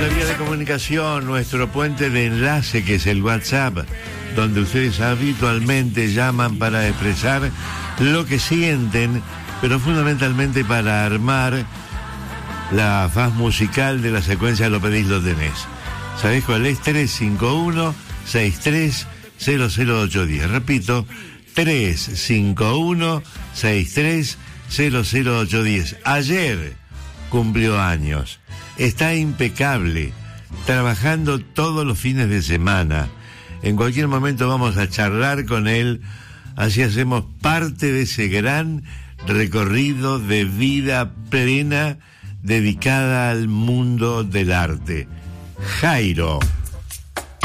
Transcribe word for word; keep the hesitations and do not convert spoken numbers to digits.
nuestra vía de comunicación, nuestro puente de enlace que es el WhatsApp, donde ustedes habitualmente llaman para expresar lo que sienten, pero fundamentalmente para armar la faz musical de la secuencia Lo pedís, lo tenés. ¿Sabés cuál es? tres cinco uno, seis tres cero cero ocho uno cero. Repito, tres cinco uno, seis tres cero cero ocho uno cero. Ayer cumplió años. Está impecable, trabajando todos los fines de semana. En cualquier momento vamos a charlar con él, así hacemos parte de ese gran recorrido de vida plena dedicada al mundo del arte. Jairo.